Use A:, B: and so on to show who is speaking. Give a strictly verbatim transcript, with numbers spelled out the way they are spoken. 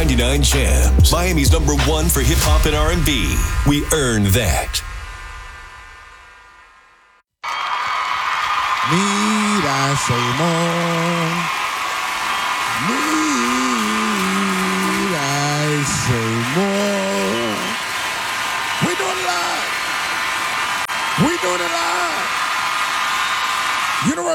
A: ninety-nine Jams, Miami's number one for hip hop and R and B. We earned that.
B: Need I say more? Need I say more? We doing it live. We doing it live. Universal.